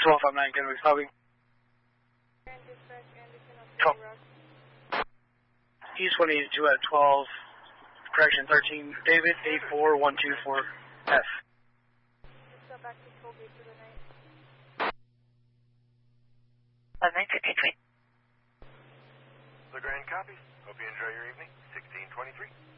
1259, Kennewick's lobby. East 182 at 12, correction 13, David 84124F. Back to Tollgate for the night. 953. The Grand copies. Hope you enjoy your evening. 1623.